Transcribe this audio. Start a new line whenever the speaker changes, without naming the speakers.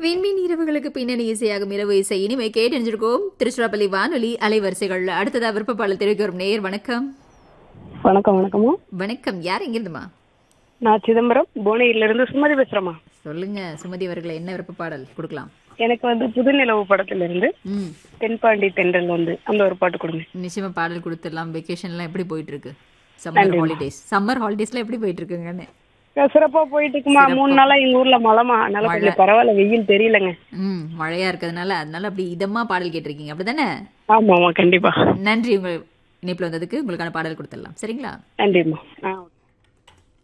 விண்மீன் இரவுகளுக்கு பின்னணி இசையாகும் இரவு இசை இனிமே கேட்டறிஞ்சிருக்கோம். திருச்சிராப்பள்ளி வானொலி அலைவரிசைகள்ல அடுத்ததா விருப்பப்பாடல் தெரிவிக்க வரும் நேயர். வணக்கம்.
வணக்கம். வணக்கம்மா.
வணக்கம். யார் எங்கிருந்துமா?
நான் சிதம்பரம் புவனகிரில இருந்து சுமதி பேசுறேம்மா.
சொல்லுங்க சுமதி அவர்களை, என்ன விருப்பப்பாடல் கொடுக்கலாம்?
எனக்கு புதுநிலவு படத்துல இருந்து தென்பாண்டி தென்றல் அந்த ஒரு பாட்டு கொடுங்க.
நிச்சயமா பாடல் கொடுத்துடலாம். வெக்கேஷன்லாம் எப்படி போயிட்டு இருக்கு? சம்மர் ஹாலிடேஸ்ல எப்படி போயிட்டு இருக்குங்கன்னு?
சிறப்பா போயிட்டு இருக்குமா. 3 நாளா எங்க ஊர்ல மழைமா, அதனால கொஞ்சம் பரவாயில்ல, வெயில் தெரியலங்க.
மழையா இருக்கிறதுனால அப்படி இதமா பாடல் கேட்டிருக்கீங்க, அப்படிதானே?
ஆமாமா, கண்டிப்பா.
நன்றி. உங்க இணைப்புல வந்ததுக்கு உங்களுக்கான பாடல் கொடுத்துடலாம். சரிங்களா?
நன்றிம்மா.